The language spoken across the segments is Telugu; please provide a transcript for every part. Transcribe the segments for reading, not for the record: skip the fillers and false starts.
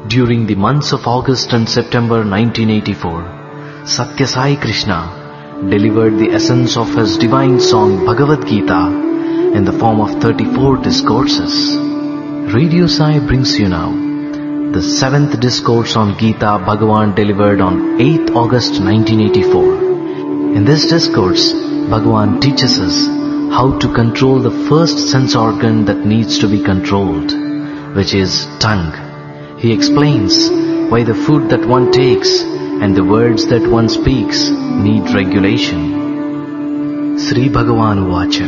During the months of August and September 1984, Satya Sai Krishna delivered the essence of his divine song Bhagavad Gita in the form of 34 discourses. Radio Sai brings you now the 7th discourse on Gita Bhagavan delivered on 8th August 1984. In this discourse, Bhagavan teaches us how to control the first sense organ that needs to be controlled, which is tongue. He explains why the food that one takes and the words that one speaks need regulation. Sri Bhagavan Uvacha.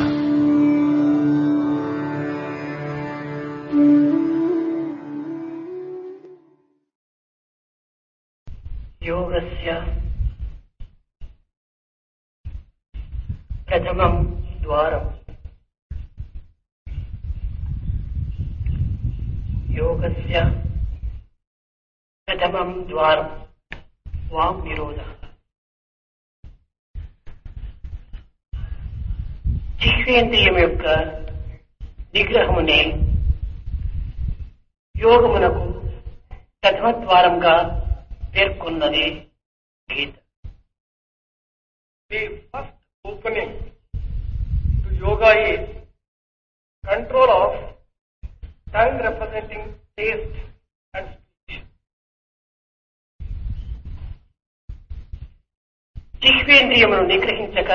Yogasya Pratamam Dwaram. Yogasya Pratamam Dwaram. Vak Viroda. జిహ్వేంద్రియం యొక్క నిగ్రహమునే యోగమునకు ప్రథమ ద్వారంగా పేర్కొన్నది గీత. The first opening to yoga is control of tongue representing taste and speech. జిహ్వేంద్రియమును నిగ్రహించక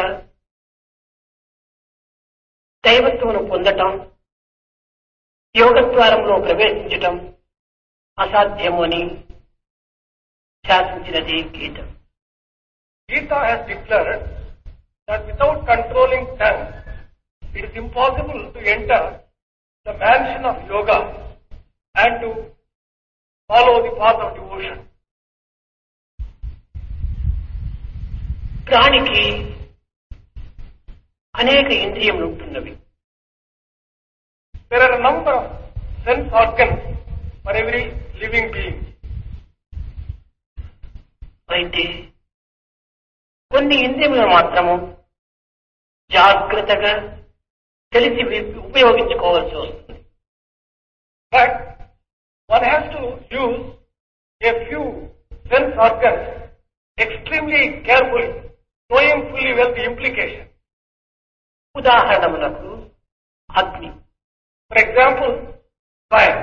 దైవత్వమును పొందటం, యోగద్వారంలో ప్రవేశించటం అసాధ్యము అని శాసించినది గీత. Gita has declared that without controlling tongue, it is impossible to enter the mansion of yoga and to follow the path of devotion. ప్రాణికి అనేక ఇంద్రియములు ఉంటున్నవి. There are a number of sense organs for every living being. అయితే కొన్ని ఇంద్రియములు మాత్రము జాగ్రత్తగా తెలిసి ఉపయోగించుకోవాల్సి వస్తుంది. But one has to use a few sense organs extremely carefully, knowing fully well the implication. ఉదాహరణములకు అగ్ని. For example, fire.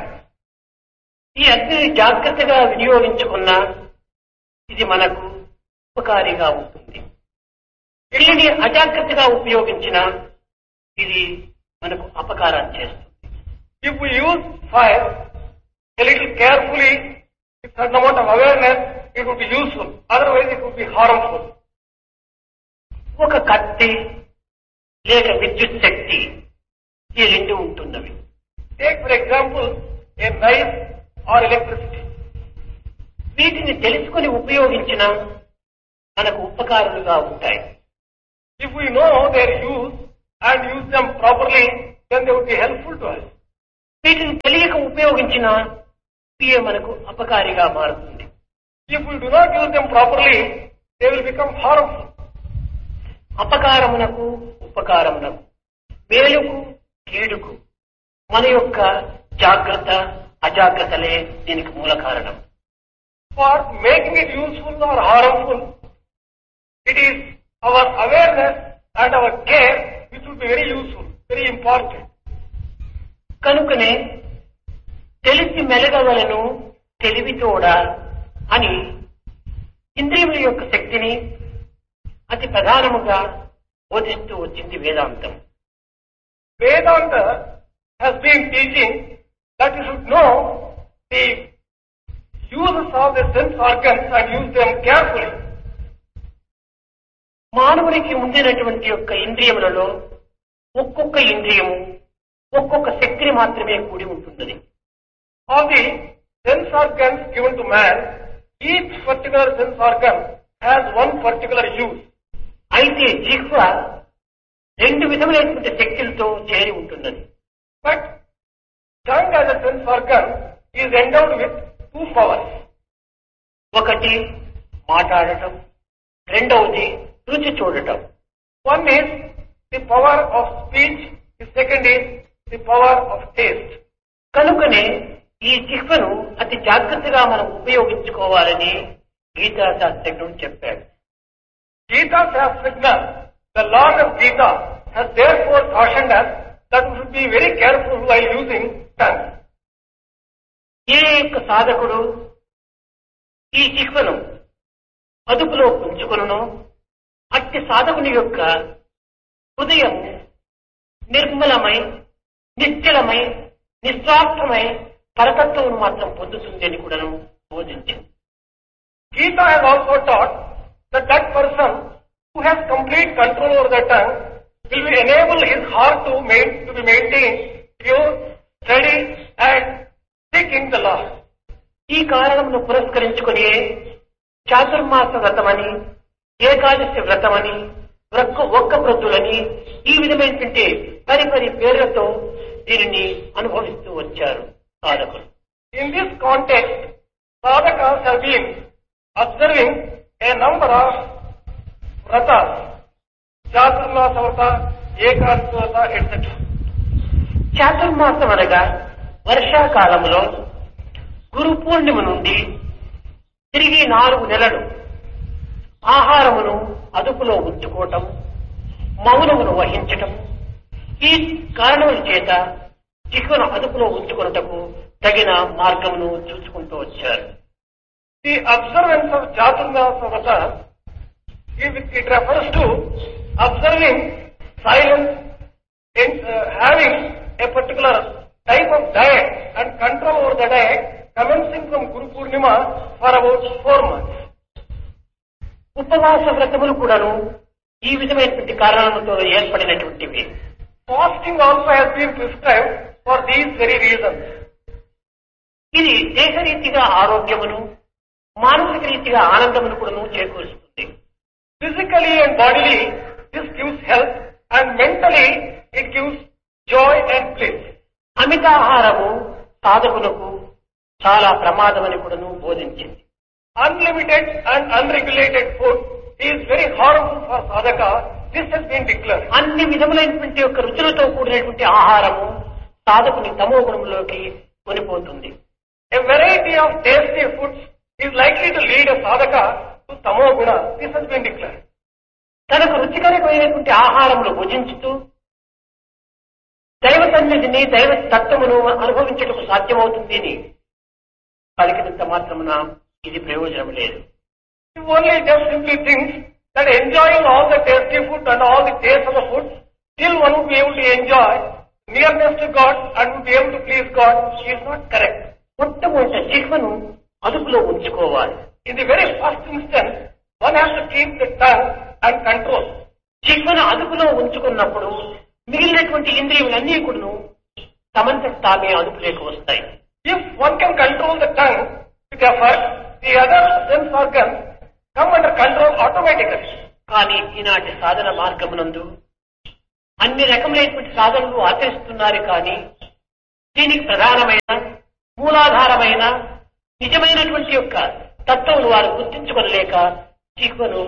ఈ అగ్నిని జాగ్రత్తగా వినియోగించుకున్నా ఇది మనకు ఉపకారిగా ఉంటుంది. ఇల్లుని అజాగ్రత్తగా ఉపయోగించినా ఇది మనకు అపకారం చేస్తుంది. If we use fire a little carefully, with certain amount of awareness, it would be useful. Otherwise, it would be harmful. ఒక కత్తి లేక విద్యుత్ శక్తి ఈ రెండు ఉంటున్నవి. Take for example a knife or electricity. వీటిని తెలుసుకుని ఉపయోగించిన మనకు ఉపకారులుగా ఉంటాయి. If we know their use and use them properly, then they would be helpful to us. వీటిని తెలియక ఉపయోగించిన ఇవే మనకు అపకారిగా మారుతుంది. If we do not use them properly, they will become harmful. అపకారమునకు ఉపకారమునకు, మేలుకు కీడుకు మన యొక్క జాగ్రత్త అజాగ్రత్తలే దీనికి మూల కారణం. For making it useful or harmful, it is our awareness and our care which would be very useful, very important. కనుకనే తెలిసి మెలగవలను తెలివితోడా అని ఇంద్రియముల యొక్క శక్తిని అతి ప్రధానముగా బోధిస్తూ వచ్చింది వేదాంతం. Vedanta has been teaching that you should know the uses of the sense organs and use them carefully. మానవునికి ఉండినటువంటి యొక్క ఇంద్రియములలో ఒక్కొక్క ఇంద్రియము ఒక్కొక్క శక్తిని మాత్రమే కూడి ఉంటున్నది. Of the sense organs given to man, each particular sense organ has one particular use. అయితే జిహ్వ రెండు విధములైనటువంటి శక్తులతో చేరి ఉంటున్నది. But tongue as a sense organ is endowed with two powers. ఒకటి మాట్లాడటం, రెండవది రుచి చూడటం. One is the power of speech, the second is the power of taste. కనుకనే ఈ జిహ్వను అతి జాగ్రత్తగా మనం ఉపయోగించుకోవాలని గీతా శాస్త్రజ్ఞుడు చెప్పాడు. Gita Shastrajna, the Lord of Gita, has therefore cautioned us that we should be very careful while using tongue. ఏ యొక్క సాధకుడు ఈ జిహ్వను అదుపులో ఉంచుకొనునో అట్టి సాధకుని యొక్క హృదయం నిర్మలమై, నిశ్చలమై, నిస్వార్థమై పరతత్వం మాత్రం పొందుతుంది అని కూడా బోధించింది. Gita has also taught that that person who has complete control over the tongue will enable his heart to be maintained pure, steady and thick in the law. ఈ కారణమును పురస్కరించుకుని చాతుర్మాస వ్రతమని, ఏకాదశి వ్రతమని, ఒక్క ప్రొద్దులని ఈ విధమైనటువంటి పరిపరి పేర్లతో దీనిని అనుభవిస్తూ వచ్చారు సాధకులు. In this context, sadhakas have been observing a number of vratas, chaturmasa vrata, ekadasi vrata, etc. చాతుర్మాసం అనగా వర్షాకాలంలో గురు పూర్ణిమ నుండి తిరిగి 4 నెలలు ఆహారమును అదుపులో ఉంచుకోవటం, మౌనమును వహించటం, ఈ కారణముల చేత జిహ్వను అదుపులో ఉంచుకున్నటకు తగిన మార్గమును చూసుకుంటూ వచ్చారు. The observance of Chaturmasa Vrata, it refers to observing silence and having a particular type of diet and control over the diet commencing from Guru Purnima for about 4 months. ఉపవాస వ్రతములు కూడాను ఈ విధమైనటువంటి కారణాలతో ఏర్పడినటువంటివి. Fasting also has been prescribed for these very reasons. ఇది దేహరీతిగా ఆరోగ్యమును, మానసిక రీతిగా ఆనందమును కూడాను చేకూరుస్తుంది. Physically and bodily, this gives health, and mentally it gives joy and bliss. అమితాహారము సాధకులకు చాలా ప్రమాదమని కూడాను బోధించింది. Unlimited and unregulated food is very harmful for sadhaka. This has been declared. అన్ని విధములైనటువంటి యొక్క రుచులతో కూడినటువంటి ఆహారము సాధకుని తమో గుణంలోకి కొనిపోతుంది. A variety of tasty foods is likely to lead a sadhaka to tamo guna. This has been declared. తనకు రుచికరమైనటువంటి ఆహారములు భుజించుతూ దైవ సన్నిధిని, దైవ తత్వమును అనుభవించటకు సాధ్యమవుతుంది అని పలికినంత మాత్రమున ఇది ప్రయోజనం లేదు. You only just simply think that enjoying all the tasty food and all the taste of the food, still one would be able to enjoy nearness to God and would be able to please God is not correct. మొట్టమొదట జిహ్వను అదుపులో ఉంచుకోవాలి. In the very first instance, one has to keep the tongue and control. జిహ్వను అదుపులో ఉంచుకున్నప్పుడు మిగిలినటువంటి ఇంద్రియములన్నీ కూడా తమంతట తామే అదుపులోకి వస్తాయి. If one can control the tongue with effort, the other sense organs come under control automatically. కానీ ఈనాటి సాధన మార్గమునందు అన్ని రకములైనటువంటి సాధనలు ఆచరిస్తున్నారు. కానీ దీనికి ప్రధానమైన మూలాధారమైన నిజమైనటువంటి యొక్క తత్వమును వారు గుర్తించుకోలేక జిహ్వను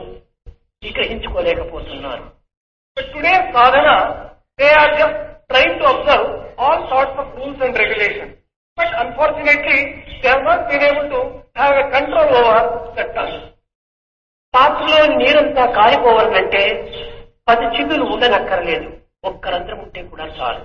నిగ్రహించుకోలేకపోతున్నారు. But today's sadhana, they are just trying to observe all sorts of rules and regulations. But unfortunately, they have not been able to have a control over the tongue. పాత్రలో నీరంతా కారిపోవాలంటే 10 చిగులు ఉండనక్కర్లేదు, ఒక్క రంధ్రం ఉంటే కూడా చాలు.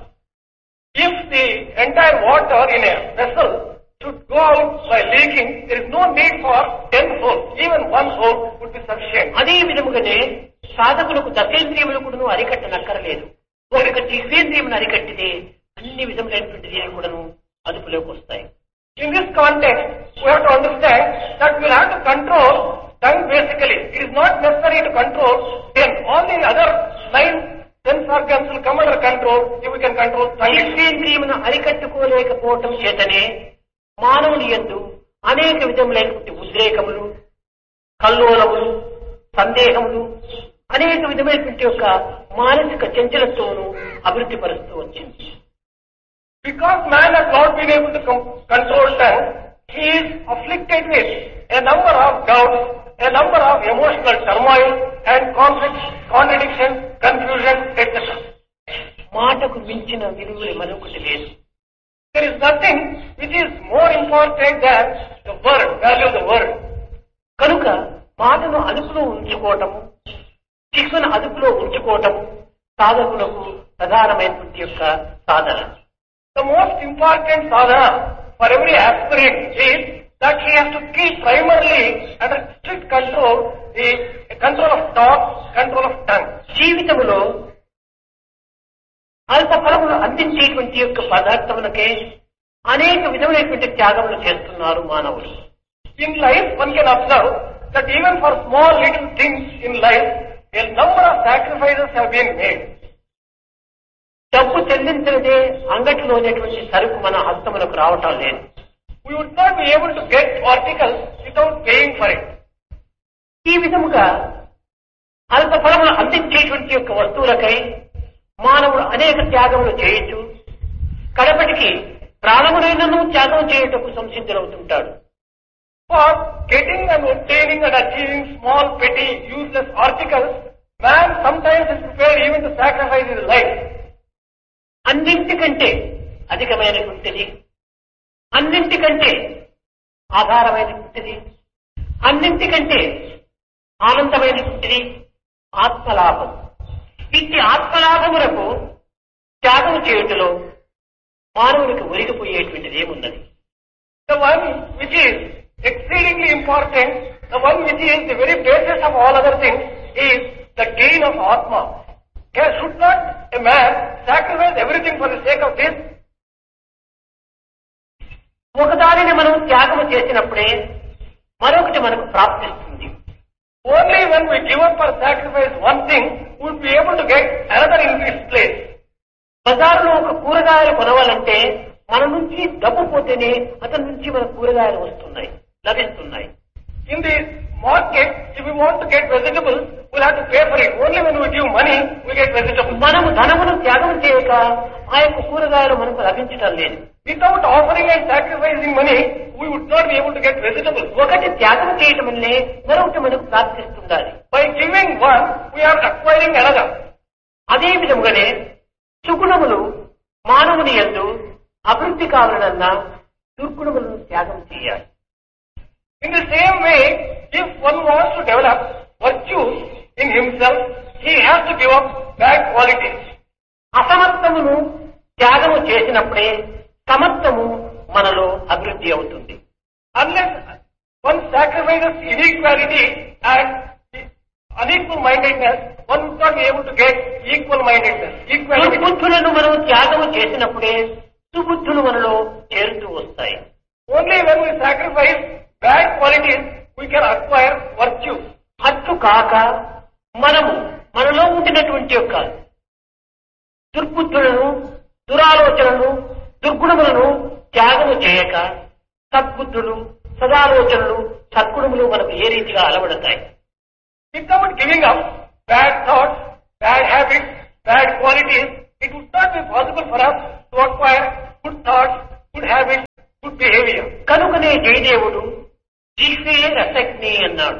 If the entire water in a vessel should go out by leaking, there is no need for 10 holes. Even 1 hole would be sufficient. అదే విధముగానే సాధకులకు దశేంద్రియములు కూడా అరికట్టనక్కర్లేదు, ఒక జిహ్వేంద్రియమును అరికట్టితే అన్ని విధములైనటువంటి కూడాను అదుపులోకి వస్తాయి. In this context, we have to understand that we will have to control tongue basically. It is not necessary to control 10. All the other 9 sense organs will come under control if we can control tongue. జిహ్వేంద్రియమును అరికట్టుకోలేకపోవటం చేతనే మానవుని యందు అనేక విధములైనటువంటి ఉద్రేకములు, కల్లోలములు, సందేహములు, అనేక విధమైనటువంటి యొక్క మానసిక చంచలత్వమును అభివృద్ధి పరుస్తూ వచ్చింది. Because man has not been able to control tongue, he is afflicted with a number of doubts, a number of emotional turmoil and conflicts, contradiction, confusion, etc. మాటకు మించిన విలువలు మరొకటి లేదు. There is nothing which is more important than the word, value of the word. కనుక మాటను అదుపులో ఉంచుకోవటము, శిక్షను అదుపులో ఉంచుకోవటము సాధకులకు ప్రధానమైనటువంటి యొక్క సాధన. The most important sadhana for every aspirant is that he has to keep primarily under strict control the control of thought, control of tongue. జీవితంలో అల్ప ఫలములు అందించేటువంటి యొక్క పదార్థములకే అనేక విధమైనటువంటి త్యాగములు చేస్తున్నారు మానవులు. In life, one can observe that even for small little things in life, a number of sacrifices have been made. డబ్బు చెల్లించినదే అంగటిలోనేటువంటి సరుకు మన హస్తములకు రావటం లేదు. We would not be able to get articles without paying for it. ఈ విధముగా అల్ప ఫలములు అందించేటువంటి యొక్క వస్తువులకై మానవుడు అనేక త్యాగములు చేయొచ్చు. కడపటికి ప్రాణమునైనను త్యాగం చేయుటకు సంసిద్ధులవుతుంటాడు. For getting and obtaining and achieving small, petty, useless articles, man sometimes is prepared even to sacrifice his life. అన్నింటికంటే అధికమైనటువంటిది, అన్నింటికంటే ఆధారమైనటువంటిది, అన్నింటికంటే ఆనందమైనటువంటిది ఆత్మలాభం. ఇట్టి ఆత్మలాభములకు త్యాగం చేయుటలో మానవునికి ఒరిగిపోయేటువంటిది ఏమున్నది? The one which is exceedingly important, the one which is the very basis of all other things, is the gain of Atma. Should not a man sacrifice everything for the sake of this? ఒకదానిని మనం త్యాగము చేసినప్పుడే మరొకటి మనకు ప్రాప్తిస్తుంది. Only when we give up or sacrifice one thing, we will be able to get another in its place. బజారులో ఒక కూరగాయలు కొనవాలంటే మన నుంచి డబ్బు పోతేనే అతని నుంచి మన కూరగాయలు వస్తున్నాయి, లభిస్తున్నాయి. In the market, if we want to get vegetables, we'll have to pay for it. Only when we give money, we get vegetables. మనము ధనమును త్యాగం చేయక ఆ యొక్క కూరగాయలు మనకు లభించటం లేదు. Without offering and sacrificing money, we would not be able to get vegetables. ఒకటి త్యాగం చేయటం వల్లే మరొకటి మనకు ప్రాప్తిస్తుండాలి. By giving one, we are acquiring another. అదే విధముగానే సుగుణములు మానవుని యందు అభివృద్ధి కావాలన్నా దుర్గుణములను త్యాగం చేయాలి. In the same way, if one wants to develop virtues in himself, he has to give up bad qualities. అసమర్థమును త్యాగము చేసినప్పుడే సమర్థము మనలో అభివృద్ధి అవుతుంది. Unless one sacrifices inequality and unequal mindedness, one would not be able to get equal mindedness. Equality. దుర్బుద్ధులను మనం త్యాగము చేసినప్పుడే సుబుద్ధులు మనలో చేరుతూ వస్తాయి. Only when we sacrifice bad qualities, we can acquire virtue. అట్లు కాక మనము మనలో ఉండినటువంటి యొక్క దుర్బుద్ధులను, దురాలోచనలు, దుర్గుణములను త్యాగము చేయక సద్బుద్ధులు, సదాలోచనలు, సద్గుణములు మనకు ఏ రీతిగా అలవడతాయి? Without giving up bad thoughts, bad habits, bad qualities, it would not be possible for us to acquire good thoughts, good habits, good behavior. కనుకనే జయదేవుడు జిహ్వే రసజ్ఞి అన్నాడు.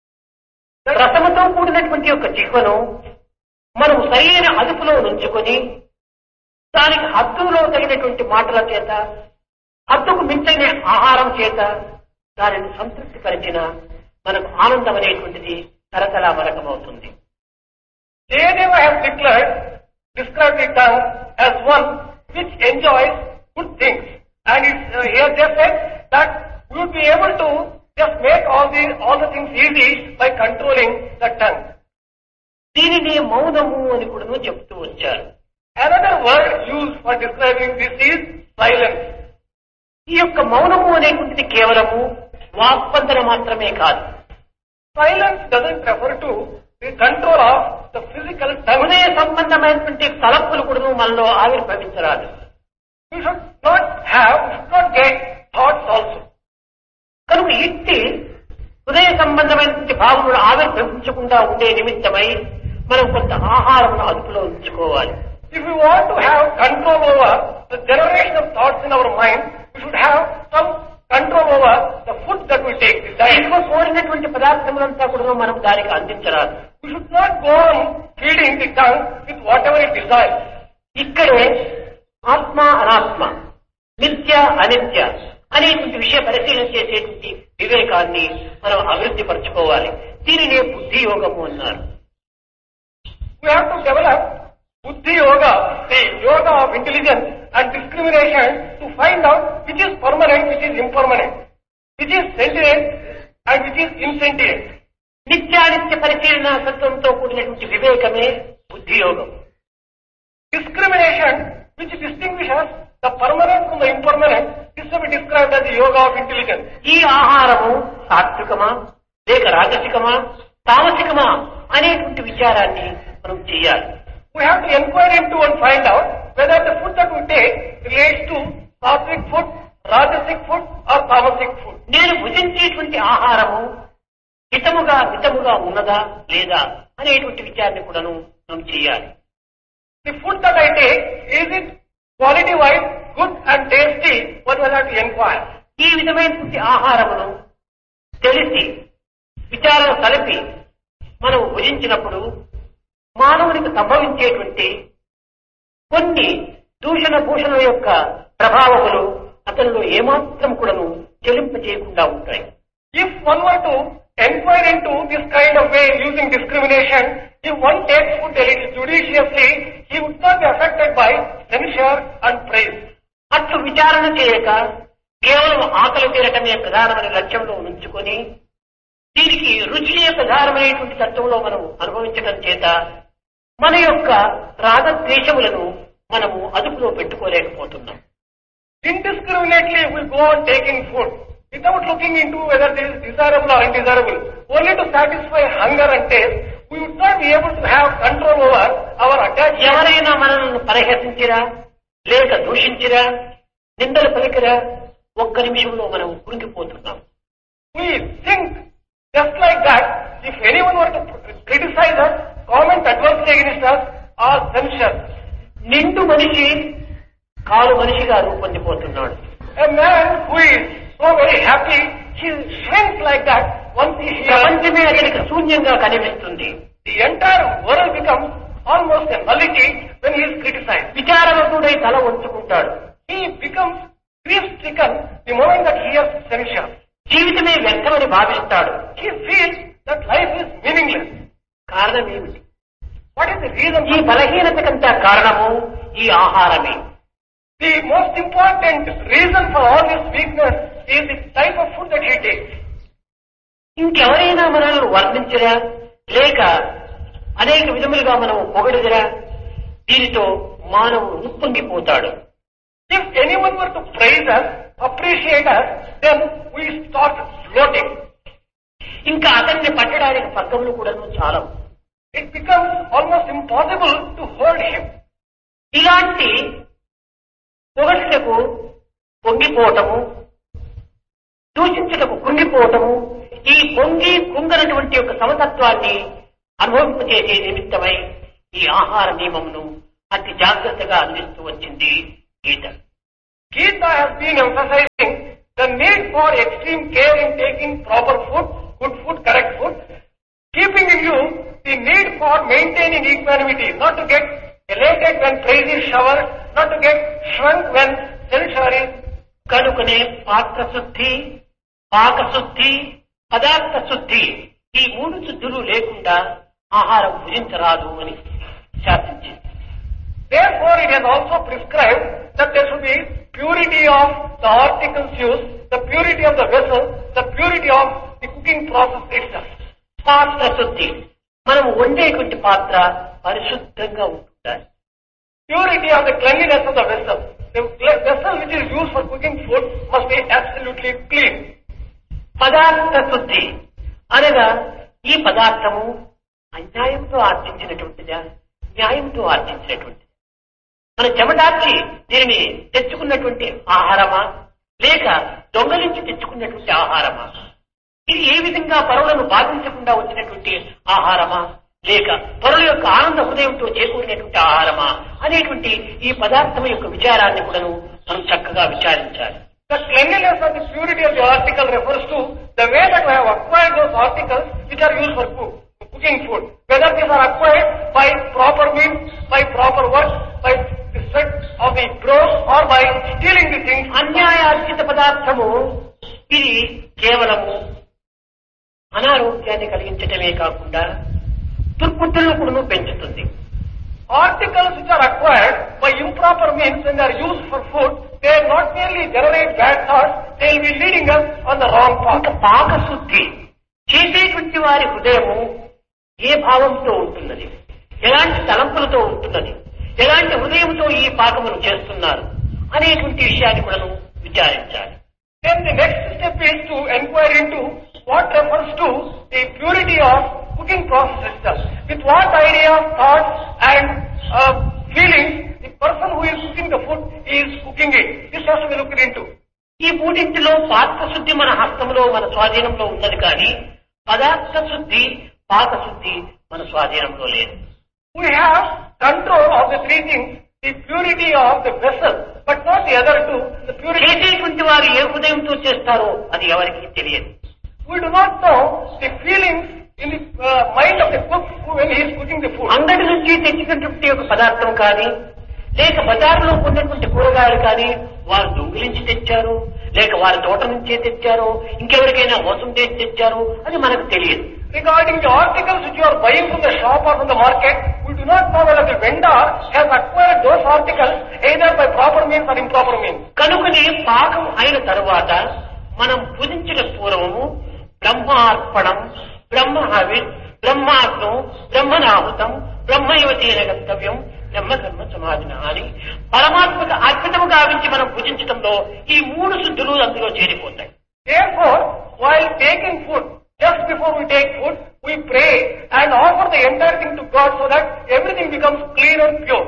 రసముతో కూడినటువంటి యొక్క జిహ్వను మనం సరైన అదుపులో ఉంచుకొని దానికి హద్దులో తగినటువంటి మాటల చేత, హద్దుకు మించిన ఆహారం చేత దానిని సంతృప్తి పరిచిన మనకు ఆనందం అనేటువంటిది తరతలా మరకమవుతుంది. Jayadeva has described the tongue as one which enjoys good things, and he has just said that we would be able to just make all the things easy by controlling the tongue. దీనిని మౌనము అని కూడా చెప్తూ వచ్చారు. Another word used for describing this is silence. ఈ యొక్క మౌనము అనేటువంటిది కేవలము వాక్పందన మాత్రమే కాదు. Silence doesn't refer to the control of the physical tongue. హృదయ సంబంధమైనటువంటి తలపులు కూడా మనలో ఆవిర్భవించరాదు. We should not get thoughts also. కనుక ఇట్టి హృదయ సంబంధమైనటువంటి భావములు ఆవిర్భవించకుండా ఉండే నిమిత్తమై మనం కొంత ఆహారమును అదుపులో ఉంచుకోవాలి. If we want to have control over the generation of thoughts in our mind, we should have some control over the food that we take. ఎక్కువ కోరినటువంటి పదార్థములంతా కూడా మనం దానికి అందించరాదు. We should not go on feeding the tongue with whatever it desires. ఇక్కడే ఆత్మ అనాత్మ, నిత్య అనిత్య అనేటువంటి విషయ పరిశీలన చేసేటువంటి వివేకాన్ని మనం అభివృద్ధి పరచుకోవాలి. దీనినే బుద్ధి యోగము అన్నారు. We have to develop Buddhi Yoga, the yoga of intelligence and discrimination to find out which is permanent, which is impermanent, which is sentient and which is insentient. నిత్యానిత్య పరిశీలన సత్వంతో కూడినటువంటి వివేకమే బుద్ధి యోగం. Discrimination, which distinguishes the permanent from the impermanent, is to be described as the yoga of intelligence. ఈ ఆహారము సాత్వికమా లేక రాజసికమా తామసికమా అనేటువంటి విచారాన్ని మనం చేయాలి. We have to inquire into and find out whether the food that we take relates to sattvic food, rajasic food or tamasic food. నేను భుజించేటువంటి ఆహారము మితముగా ఉన్నదా లేదా అనేటువంటి విచారణ కూడాను మనం చేయాలి. The food that I take, is it quality wise good and tasty? What will I have to inquire? ఈ విధమైనటువంటి ఆహారమును తెలిసి విచారణ కలిపి మనం భుజించినప్పుడు మానవునికి సంభవించేటువంటి కొన్ని దూషణ భూషణ యొక్క ప్రభావములు అతనిలో ఏమాత్రం కూడాను చెలింపజేయకుండా ఉంటాయి. If one were to inquire into this kind of way using discrimination, if one takes food judiciously, he would not be affected by censure and praise. అట్లు విచారణ చేయక కేవలం ఆకలి తీరటమే ప్రధానమైన లక్ష్యంలో ఉంచుకొని దీనికి రుచియే ప్రధానమైనటువంటి తత్వంలో మనం అనుభవించడం చేత మన యొక్క రాగద్వేషములను మనము అదుపులో పెట్టుకోలేకపోతున్నాం. Indiscriminately we go on taking food without looking into whether this is desirable or undesirable, only to satisfy hunger and taste. We would not be able to have control over our attachment. ఎవరైనా మనల్ని పరిహసించిరా లేక దూషించిరా నిందలు పలికిరా ఒక్క నిమిషంలో మనం కురింగిపోతున్నాం. We think just like that, if anyone were to criticize us, comment adversely against us or censure, నిండు మనిషి కాలు మనిషిగా రూపొందిపోతున్నాడు. a man who is so very happy, he shrinks like that once he hears. ప్రపంచమే అతనికి శూన్యంగా కనిపిస్తుంది. The entire world becomes almost a nullity when he is criticized. విచారవంతుడై తల వంచుకుంటాడు. He becomes grief-stricken the moment that he hears censure. జీవితమే వ్యర్థమని భావిస్తాడు. He feels that life is meaningless. కారణం ఏమిటి? What is the reason? ఈ బలహీనతకంతా కారణము ఈ ఆహారమే. The most important reason for all this weakness is the type of food that he takes. ఇంకెవరైనా మనల్ని వర్ణించరా లేక అనేక విధములుగా మనం పొగడిదరా దీనితో మానవుడు ఉప్పొంగిపోతాడు. If anyone were to praise us, appreciate us, then we start floating. ఇంకా అతన్ని పట్టడానికి పక్కములు కూడా చాలా. It becomes almost impossible to hold him. ఇలాంటి పొగడుటకు పొంగిపోవటము దూషించుటకు కుంగిపోవటము ఈ పొంగి కుంగనటువంటి యొక్క సమతత్వాన్ని అనుభవింపచేసే నిమిత్తమై ఈ ఆహార నియమమును అతి జాగ్రత్తగా అందిస్తూ వచ్చింది గీత. Gita has been emphasizing the need for extreme care in taking proper food, good food, correct food, keeping in view the need for maintaining equanimity, not to get elated when praise is showered, not to get shrunk when censure is. కనుకనే పాత్ర శుద్ధి పాక శుద్ధి పదార్థ శుద్ధి ఈ మూడు శుద్ధులు లేకుండా ఆహారం భుజించరాదు అని శాసించింది. Therefore, it has also prescribed that there should be purity of the articles used, the purity of the vessel, the purity of the cooking process itself. పాత్ర శుద్ధి మనం వండేటువంటి పాత్ర పరిశుద్ధంగా ఉంటుండాలి. Purity of the cleanliness of the vessel. The vessel which is used for cooking food must be absolutely clean. పదార్థ శుద్ధి అనగా ఈ పదార్థము అన్యాయంతో ఆర్జించినటువంటిదా న్యాయంతో ఆర్జించినటువంటిది. మన చెమటార్చి దీనిని తెచ్చుకున్నటువంటి ఆహారమా లేక దొంగలించి తెచ్చుకున్నటువంటి ఆహారమా? ఇది ఏ విధంగా పరులను బాధించకుండా వచ్చినటువంటి ఆహారమా లేక పరుల యొక్క ఆనంద హృదయంతో చేకూరినటువంటి ఆహారమా అనేటువంటి ఈ పదార్థం యొక్క విచారాన్ని కూడా మనం చక్కగా విచారించాలి. The cleanliness and the purity of the article refers to the way that we have acquired those articles which are used for cooking food. Whether these are acquired by proper means, by proper work, by the sweat of the brow or by stealing the things. అన్యాయార్జిత పదార్థము ఇది కేవలము అనారోగ్యాన్ని కలిగించటమే కాకుండా దుర్బుద్ధులను కూడా పెంచుతుంది. Articles which are acquired by improper means when they are used for food, they not merely generate bad thoughts, they will be leading us on the wrong path. పాకశుద్ధి చేసేటువంటి వారి హృదయము ఏ భావంతో ఉంటున్నది, ఎలాంటి తలంపులతో ఉంటున్నది, ఎలాంటి హృదయంతో ఈ పాకమును చేస్తున్నారు అనేటువంటి విషయాన్ని కూడా విచారించాలి. Then the next step is to inquire into what refers to the purity of cooking process itself. With what idea, thoughts and feelings the person who is cooking the food is cooking it. This has to be looked into. ఈ మూడింటిలో పాత్రశుద్ధి మన హస్తంలో మన స్వాధీనంలో ఉన్నది కానీ పదార్థ శుద్ధి పాకశుద్ధి మన స్వాధీనంలో లేదు. We have control of the three things, the purity of the vessel, but not the other two, the purity. చేసేటువంటి వారు ఏ హృదయంతో చేస్తారో అది ఎవరికి తెలియదు. We do not know the feelings in the mind of the cook when he is cooking the food. అంగడి నుంచి తెచ్చినటువంటి ఒక పదార్థం కానీ లేక బజారులో ఉన్నటువంటి కూరగాయలు కానీ వారు దొంగిలించి తెచ్చారు, లేక వారి తోట నుంచే తెచ్చారు, ఇంకెవరికైనా మోసం చేసి తెచ్చారు అది మనకు తెలియదు. Regarding the articles which you are buying from the shop or from the market, we do not know whether the vendor has acquired those articles either by proper means or improper means. కనుకనే పాకం అయిన తరువాత మనం పూజించిన పూర్వము బ్రహ్మార్పణం, బ్రహ్మహవిర్, బ్రహ్మాగ్నం, బ్రహ్మనాహుతం, బ్రహ్మైవతేన గంతవ్యం, బ్రహ్మకర్మ సమాధిన అని పరమాత్మకు అర్పితము గావించి మనం పూజించడంలో ఈ మూడు శుద్ధులు అందులో చేరిపోతాయి. Therefore, while taking food, just before we take food, we pray and offer the entire thing to God so that everything becomes clean and pure.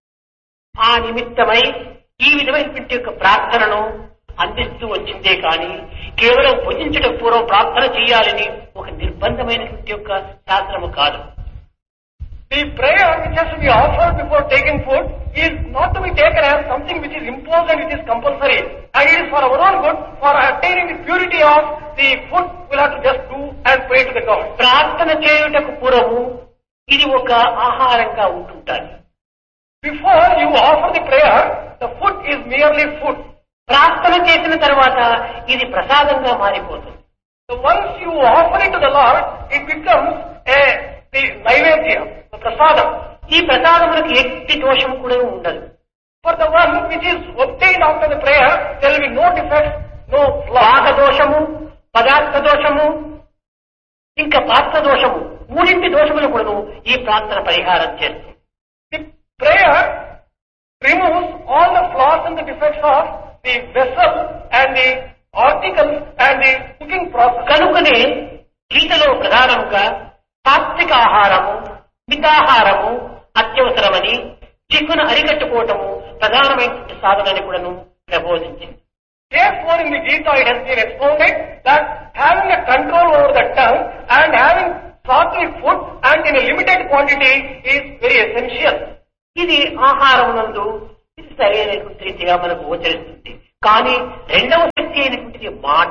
ఆ నిమిత్తమై ఈ విధమైనటువంటి యొక్క ప్రార్థనను అందిస్తూ వచ్చిందే కానీ కేవలం భుజించడం పూర్వం ప్రార్థన చేయాలని ఒక నిర్బంధమైనటువంటి యొక్క శాస్త్రము కాదు. The prayer which has to be offered before taking food is not to be taken as something which is imposed and which is compulsory. And it is for our own good, for attaining the purity of the food, we'll have to just do and pray to the God. ప్రార్థన చేయుటకు పూర్వము ఇది ఒక ఆహారంగా ఉంటుంటారు. Before you offer the prayer, the food is merely food. ప్రార్థన చేసిన తర్వాత ఇది ప్రసాదంగా మారిపోతుంది. So once you offer it to the Lord, it becomes the naivedya, the prasadam. ఈ ప్రసాదములకు ఎట్టి దోషం కూడా ఉండదు. For the one which is obtained after the prayer, there will be no defects, no flaws. పాక దోషము, పదార్థ దోషము, ఇంకా పాత్ర దోషము, మూడింటి దోషములు కూడా ఈ ప్రార్థన పరిహారం చేస్తుంది. The prayer removes all the flaws and the defects of the vessel and the articles and the cooking process. కనుకనే గీతలో ప్రధానంగా సాత్విక ఆహారము, మితాహారము అత్యవసరమని చిక్కును అరికట్టుకోవటము ప్రధానమైన సాధనని కూడాను ప్రబోధించింది. Therefore, in the Gita it has been expounded that having a control over the tongue and having sattvic food and in a limited quantity is very essential. ఇది ఆహారం నందు ఇది సరైనటువంటి రీతిగా మనకు గోచరిస్తుంది. కానీ రెండవ శక్తి అయినటువంటిది మాట.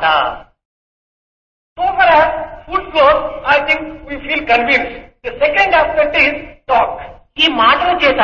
So far as food goes, I think we feel convinced. The second aspect is talk. ఈ మాటల చేత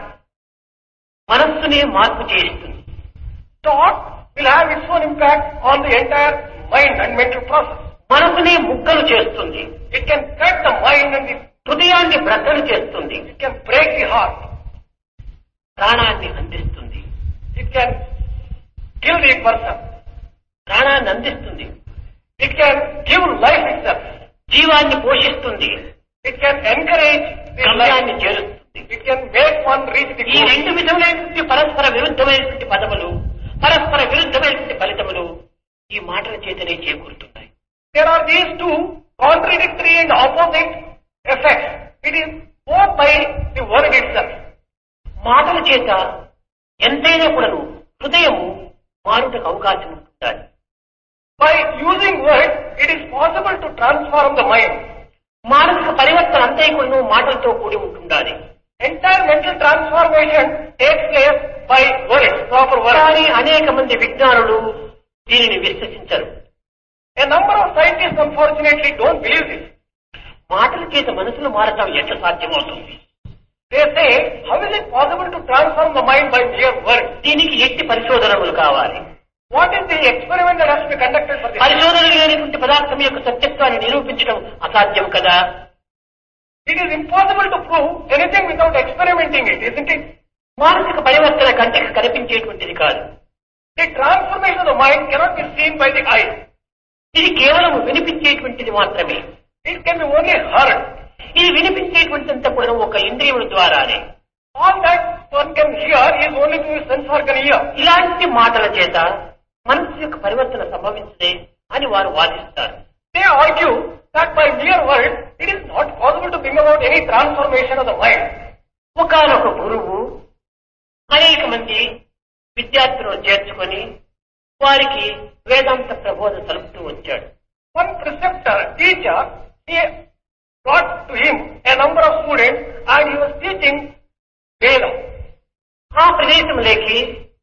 మనస్సునే మార్పు చేస్తుంది. Talk will have its own impact on the entire mind and mental process. మనసునే ముక్కలు చేస్తుంది. It can cut the mind and the హృదయాన్ని బ్రద్దలు చేస్తుంది. it can break the heart. ప్రాణాన్ని అందిస్తుంది. It can kill the person. ప్రాణాన్ని అందిస్తుంది. It can give life itself. జీవాన్ని పోషిస్తుంది. It can encourage the గమ్యాన్ని life. చేరుస్తుంది. It can make one reach the ఈ goal. రెండు విధములైనటువంటి పరస్పర విరుద్ధమైనటువంటి పదములు, పరస్పర విరుద్ధమైనటువంటి ఫలితములు ఈ మాటల చేతనే చేకూరుతున్నాయి. There are these two contradictory and opposite effects. It is both by the word itself. మాటల చేత ఎంతైనా కూడాను హృదయము మారుటకు అవకాశం ఉంటుంటారు. By using words, it is possible to transform the mind. మానసిక పరివర్తన అంతే కూడాను మాటలతో కూడి ఉంటుండాలి. Entire mental transformation takes place by words, proper words. కానీ అనేక మంది విజ్ఞానులు దీనిని విశ్వసించరు. A number of scientists unfortunately don't believe this. మాటల చేత మనసును మారటం ఎట్లా సాధ్యమవుతుంది? They say, how is it possible to transform the mind by mere words? దీనికి ఎట్టి పరిశోధనలు కావాలి. What is the experiment that has to be conducted for this? పరిశోధనలు లేనిటువంటి పదార్థం యొక్క సత్యత్వాన్ని నిరూపించడం అసాధ్యం కదా. It is impossible to prove anything without experimenting it, isn't it? మానసిక పరివర్తన కంటికి కనిపించేటువంటిది కాదు. The transformation of the mind cannot be seen by the eye. ఇది కేవలం వినిపించేటువంటిది మాత్రమే. It can be only heard. ఇది వినిపించేటువంటింత కూడా ఒక ఇంద్రియముల ద్వారానే. All that one can hear is only through his sense organ ear. ఇలాంటి మాటల చేత మనసు యొక్క పరివర్తన సంభవించదే అని వారు వాదిస్తారు. They argue that by mere words, it is not possible to bring about any transformation of the mind. ఒకానొక గురువు అనేక మంది విద్యార్థులను చేర్చుకొని వారికి వేదాంత ప్రబోధన సలుపుతూ వచ్చాడు. One preceptor, teacher, he brought to him a number of students and he was teaching Veda. ఆ ప్రదేశంలోకి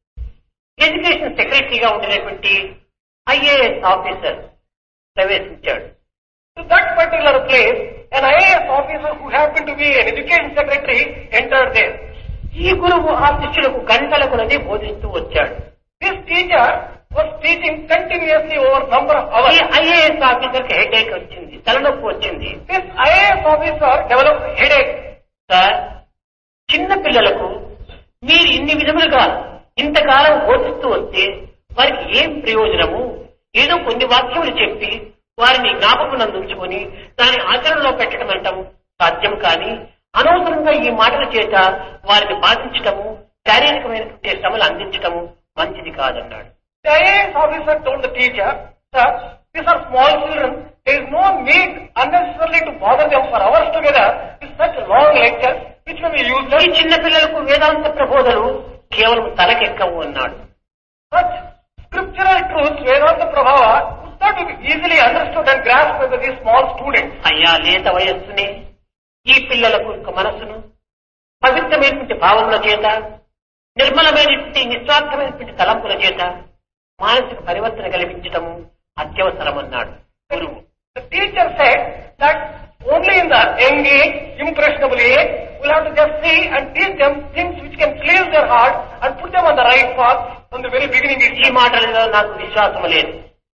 ఎడ్యుకేషన్ సెక్రటరీగా ఉండినటువంటి ఐఏఎస్ ఆఫీసర్ ప్రవేశించాడు. To that particular place, an IAS officer who happened to be an education secretary entered there. ఈ గురువు ఆ శిష్యులకు గంటల కొలది బోధిస్తూ వచ్చాడు. This teacher was teaching continuously over number of ఈ hours. ఐఏఎస్ ఆఫీసర్ కి హెడేక్ వచ్చింది, తలనొప్పి వచ్చింది. This IAS officer developed headache. Sir, చిన్న పిల్లలకు మీరు ఇన్ని విధములుగా ఇంతకాలం బోధిస్తూ వస్తే వారికి ఏం ప్రయోజనము? ఏదో కొన్ని వాక్యములు చెప్పి వారిని జ్ఞాపకం ఉంచుకొని దాని ఆచరణలో పెట్టడం అంటాం సాధ్యం. కానీ అనవసరంగా ఈ మాటల చేత వారిని బాధించటము, శారీరకమైనటువంటి శ్రమలు అందించటము మంచిది కాదన్నాడు. The IAS officer told the teacher, sir, these are small children. There is no need unnecessarily to bother them for hours together with such long lectures which may be ఈ useless. చిన్న పిల్లలకు వేదాంత ప్రబోధనలు కేవలం తలకెక్కవు అన్నాడు. Such scriptural truths, Vedanta Prabhava, could not be easily understood and grasped by these small students. అయ్యా, లేత వయస్సునే ఈ పిల్లలకు యొక్క మనస్సును పవిత్రమైనటువంటి భావముల చేత, నిర్మలమైనటువంటి నిస్వార్థమైనటువంటి తలంపుల చేత మానసిక పరివర్తన కలిగించటము అత్యవసరమన్నాడు గురువు. The teacher said that only in the young age, impressionable age, we'll have to just see and teach them things which can cleanse their heart and put them on the right path from the very beginning. ఈ మాటలలో నాకు విశ్వాసం లేదు.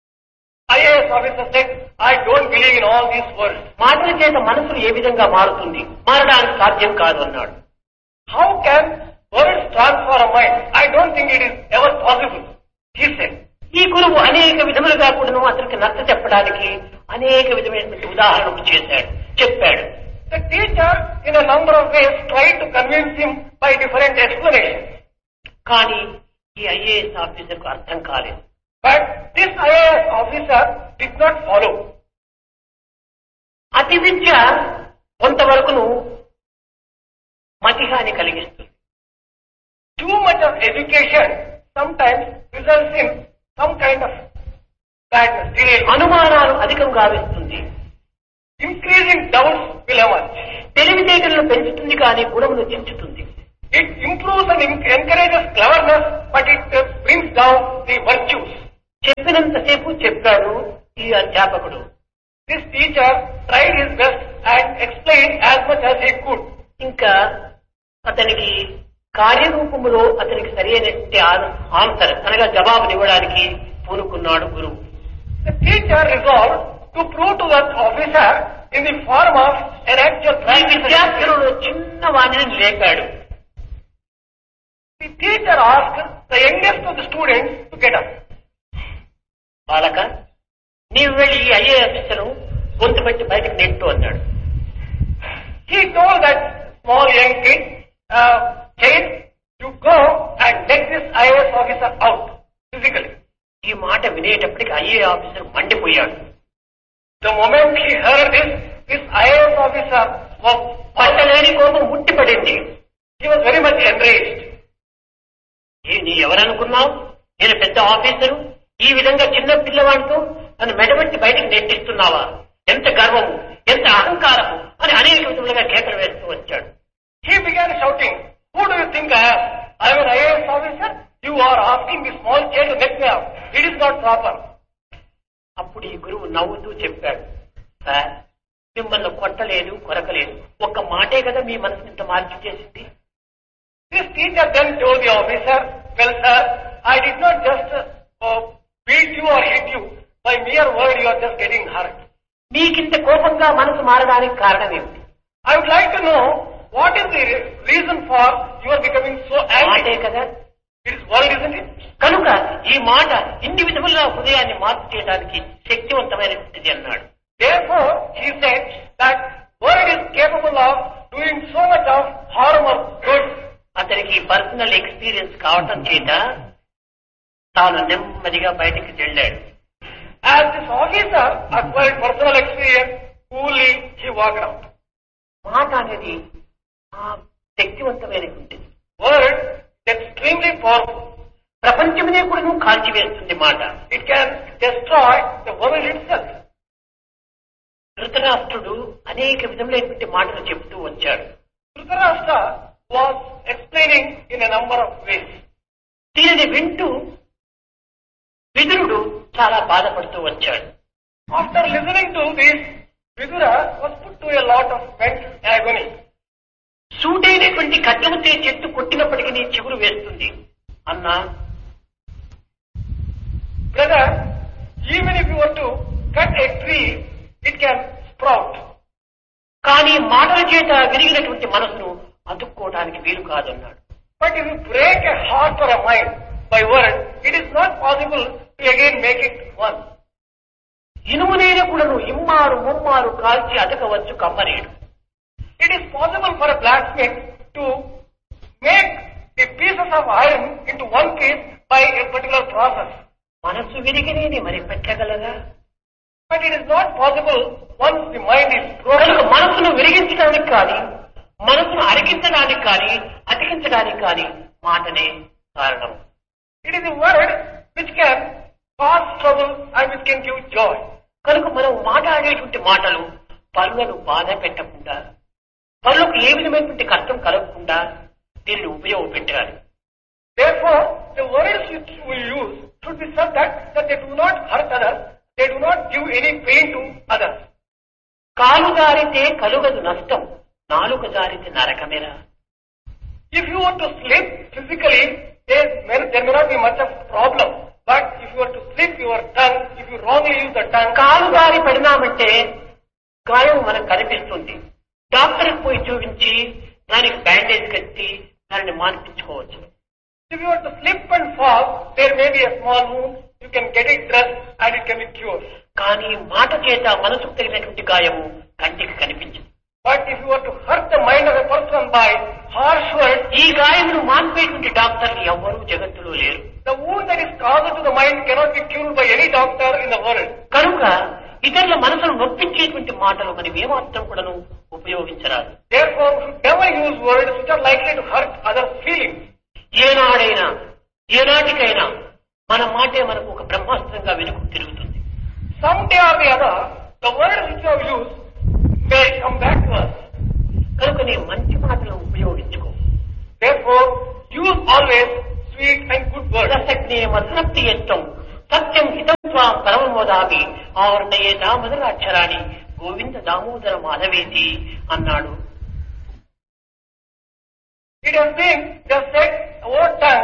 IAS officer said, I don't believe in all these words. మాటల చేత మనసులు ఏ విధంగా మారుతుంది? మారడానికి సాధ్యం కాదు అన్నాడు. How can words transform a mind? I don't think it is ever possible, he said. ఈ గురువు అనేక విధములుగా కూడా అతనికి నచ్చ చెప్పడానికి అనేక విధమైనటువంటి ఉదాహరణలు చెప్పాడు. The teacher in a number of ways tried to convince him by different explanations. కానీ ఈ ఐఏఎస్ ఆఫీసర్ కు అర్థం కాలేదు. But this IAS officer did not follow. అతి విద్య కొంతవరకును మతిహాని కలిగిస్తుంది. Too much of education sometimes results in some kind of badness, derailment. అనుమానాలు అధికం గావిస్తుంది. Increasing doubts will emerge. తెలివితేటలను పెంచుతుంది కానీ గుణమును చించుతుంది. It improves and encourages cleverness, but it brings down the virtues. చెప్పినంతసేపు చెప్పాడు ఈ అధ్యాపకుడు. This teacher tried his best and explained as much as he could. ఇంకా అతనికి కార్యరూపములో అతనికి సరైనటువంటి ఆన్సర్ అనగా జవాబునివ్వడానికి పూనుకున్నాడు గురువు. The teacher resolved to prove to that officer in the form of an actual ఈ విద్యార్థులలో చిన్న వాణిని లేపాడు. The teacher asked the youngest of the students to get up. బాలక, నీవు వెళ్ళి ఈ ఐఏఎస్ ను గొంతు పెట్టి బయటకు నెట్టు అన్నాడు. He told that small young kid, child, to go and let this IAS officer out physically. ఈ మాట వినేటప్పటికి IA officer మండిపోయాడు. The moment he heard this, this IAS officer was పట్టలేని కోపం ముట్టిపడింది. He was very much enraged. నీ ఎవరనుకున్నావు? నేను పెద్ద ఆఫీసరు, ఈ విధంగా చిన్న పిల్లవాడితో నన్ను మెడబెట్టి బయటకు నెట్టిస్తున్నావా? ఎంత గర్వము, ఎంత అహంకారము అని అనేక విధములుగా కేకలు వేస్తూ వచ్చాడు. He began shouting, who do you think I am? I am an IAS officer. You are asking this small child to net me out. It is not proper. అప్పుడు ఈ గురువు నవ్వుతూ చెప్పాడు, సార్, మిమ్మల్ని కొట్టలేదు, కొరకలేదు. ఒక్క మాటే కదా మీ మనసుని ఇంత మార్పు చేసింది. This teacher then told the officer, well sir, I did not just beat you or hit you. By mere word you are just getting hurt. మీకింత కోపంగా మనసు మారడానికి కారణం ఏమిటి? I would like to know what is the reason for you are becoming so angry. మాటే కదా. It is word, isn't it? కనుక ఈ మాట ఇన్ని విధములుగా హృదయాన్ని మార్పు చేయడానికి శక్తివంతమైనటువంటిది అన్నాడు. Therefore, he said that word is capable of doing so much of harm or good. అతనికి పర్సనల్ ఎక్స్పీరియన్స్ కావటం చేత తాను నెమ్మదిగా బయటికి వెళ్ళాడు. As this officer acquired personal experience, coolly he walked out. మాట అనేది శక్తివంతమైనటువంటిది. Word is extremely powerful. ప్రపంచమునే కూడా నువ్వు కాల్చివేస్తుంది మాట. It can destroy the world itself. ధృతరాష్ట్రుడు అనేక విధములైనటువంటి మాటలు చెబుతూ వచ్చాడు. Dhritarashtra was explaining in a number of ways. దీనిని వింటూ విదురుడు చాలా బాధపడుతూ వచ్చాడు. After listening to this, Vidura was put to a lot of mental agony. సూటైనటువంటి ఖడ్గముతో చెట్టు కొట్టినప్పటికీ నీ చిగురు వేస్తుంది అన్నా. Brother, even if you were to cut a tree, it can sprout. కానీ మాటల చేత విరిగినటువంటి మనసును అతుక్కోవడానికి వీలు కాదన్నాడు. But if you break a heart or a mind by word, it is not possible to again make it one. ఇనుమునైన కూడాను ఇమ్మారు ముమ్మారు కాల్చి అతకవచ్చు కమ్మనేడు. It is possible for a blacksmith to make the pieces of iron into one piece by a particular process. మనసు విరిగినేది మరి పెట్టగలరా? But it is not possible once the mind is broken. మనసును విరిగించడానికి కానీ మనసును అరిగించడానికి కానీ అతికించడానికి కానీ మాటనే కారణం. It is a word which can cause trouble and which can give joy. కనుక మనం మాట్లాడేటువంటి మాటలు పరులను బాధ పెట్టకుండా, పరులకు ఏ విధమైనటువంటి కష్టం కలగకుండా దీనిని ఉపయోగపెట్టాలి. Therefore, the words which we use should be such that they do not hurt others, they do not give any pain to others. కాలు జారితే కలుగదు నష్టం, నాలుక జారితే నరకమేరా. If you want to slip physically, there may not be much of problem. But if you were to slip your tongue, if you wrongly use the tongue, కాలు జారి పడినామంటే గాయం మనకు కనిపిస్తుంది. డాక్టర్కి పోయి చూపించి దానికి బ్యాండేజ్ కట్టి దానిని మాన్పించుకోవచ్చు. If you were to slip and fall, there may be a small wound, you can get it dressed and it can be cured. కానీ మాట చేత మనసుకు తగినటువంటి గాయము కంటికి కనిపించదు. But if you were to hurt the mind of a person by harsh words, ఈ గాయమును మాన్పేటువంటి డాక్టర్లు ఎవ్వరూ జగత్తులో లేరు. the wound that is caused to the mind cannot be cured by any doctor in the world. కనుక ఇతరుల మనసును నొప్పించేటువంటి మాటలు మనం ఏమాత్రం కూడాను ఉపయోగించరాదు. Therefore, we should never use words which are likely to hurt others' feelings. ఏనాడైనా ఏనాటికైనా మన మాటే మనకు ఒక బ్రహ్మాస్త్రంగా వెనుక తిరుగుతుంది. Someday or the other, the words which you have used may come back to us. కనుక నీ మంచి మాటలను ఉపయోగించుకో. Therefore, use always sweet and good words. రసజ్ఞే మధురప్రియత్వం సత్యం హితం స్వాం పరమమోదామి ఆవర్ణయే దామోదర అక్షరాన్ని గోవింద దామోదర మాధవేతి అన్నాడు. It has been just said over time,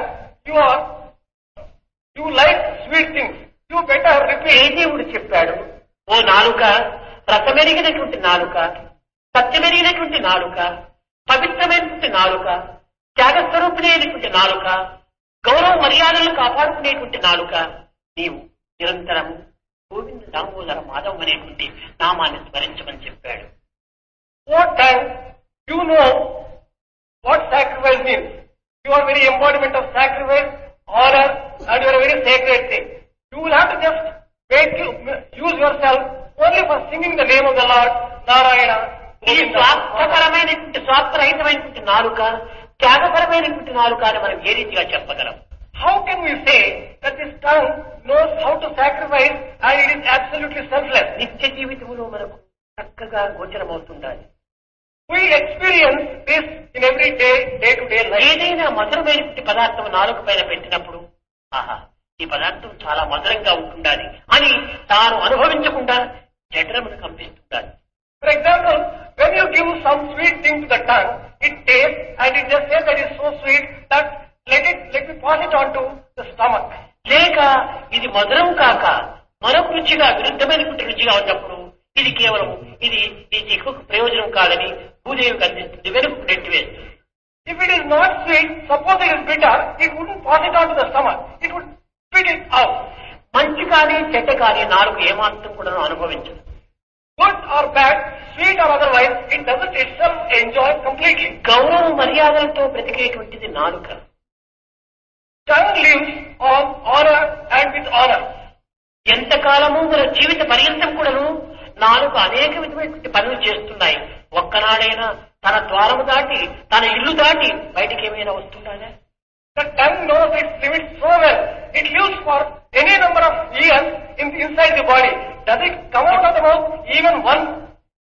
you like sweet things. You better repeat. ఏ దేవుడు చెప్పాడు? ఓ నాలుక, రసమెరిగినటువంటి నాలుక, సత్యమెరిగినటువంటి నాలుక, పవిత్రమైనటువంటి నాలుక, త్యాగస్వరూపిణైనటువంటి నాలుక, గౌరవ మర్యాదలను కాపాడుకునేటువంటి నాలుక, నీవు నిరంతరం గోవింద దామోదర మాధవ్ అనేటువంటి నామాన్ని స్మరించమని చెప్పాడు. What time you know what sacrifice means? You are very embodiment of sacrifice, honor, and you are a very sacred thing. You will have to just use yourself only for singing the name of the Lord, Narayana. ఈ స్వార్థపరమైనటువంటి స్వార్థరహితమైనటువంటి నాలుక, త్యాగపరమైనటువంటి నాలుక అని మనం ఏ రీతిగా చెప్పగలం? How can we say that this tongue knows how to sacrifice and it is absolutely selfless? నిత్య జీవితంలో మనకు చక్కగా గోచరమవుతుండాలి. We experience this in every day-to-day life. ఏదైనా మధురమైనటువంటి పదార్థం నాలుక పైన పెట్టినప్పుడు ఆహా ఈ పదార్థం చాలా మధురంగా ఉంటుండాలి అని తాను అనుభవించకుండా జఠరమును కంపిస్తుండాలి. For example, when you give some sweet thing to the tongue, it tastes and it just says that it's so sweet that let me pass it on to the stomach. లేక ఇది మధురం కాక మరొక రుచిగా విరుద్ధమైనటువంటి రుచిగా ఉన్నప్పుడు ఇది కేవలం ఇది ఎక్కువ ప్రయోజనం కాదని భూదేవికి అందిస్తుంది, వెనుక నెట్టివేస్తుంది. If it is not sweet, suppose it is bitter, it wouldn't pass it on to the stomach. It would spit it out. మంచి కానీ చెడ్డ కానీ నాలుగు ఏమాత్రం కూడా అనుభవించదు. Good or bad, sweet or otherwise, it doesn't itself enjoy completely. గౌరవ మర్యాదలతో బ్రతికేటువంటిది నాలుక. Tongue lives on honor and with honor. ఎంతకాలము మన జీవిత పర్యంతం కూడాను నాలుక అనేక విధమైనటువంటి పనులు చేస్తున్నాయి. ఒక్కనాడైనా తన ద్వారము దాటి తన ఇల్లు దాటి బయటికి ఏమైనా వస్తుందా? The tongue knows its limits so well. It lives for any number of years inside the body. Does it come out of the mouth even once?